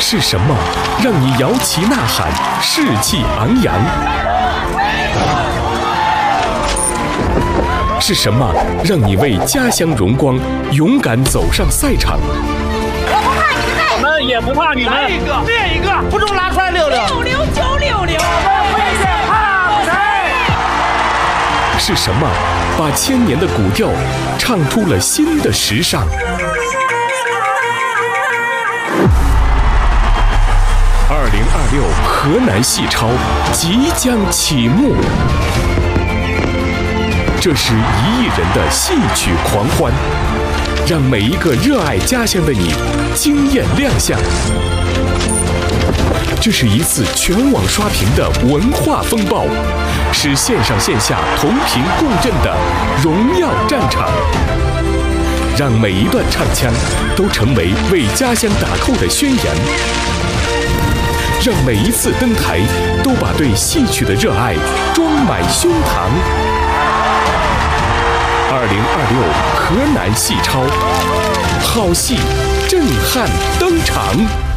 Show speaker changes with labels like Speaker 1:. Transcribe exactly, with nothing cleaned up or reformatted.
Speaker 1: 是什么让你摇旗呐喊，士气昂扬？是什么让你为家乡荣光勇敢走上赛场？
Speaker 2: 我们也不怕你们，
Speaker 3: 来一个练一个，不中拿出来溜溜。
Speaker 2: 六六九六六，
Speaker 3: 我们不怕谁？
Speaker 1: 是什么把千年的古调唱出了新的时尚？二零二六河南戏超即将启幕，这是一亿人的戏曲狂欢，让每一个热爱家乡的你惊艳亮相。这是一次全网刷屏的文化风暴，是线上线下同频共振的荣耀战场，让每一段唱腔都成为为家乡打 call 的宣言，让每一次登台都把对戏曲的热爱装满胸膛。二零二六河南戏超，好戏震撼登场。